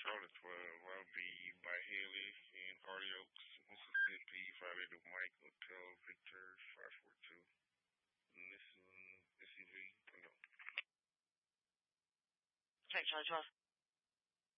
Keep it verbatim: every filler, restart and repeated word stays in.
Charlotte twelve. I'll be by Haley in Hardy Oaks, Mississippi. Violator Mike Hotel Victor five four two. Listen, S U V. No. Tank Charlie twelve.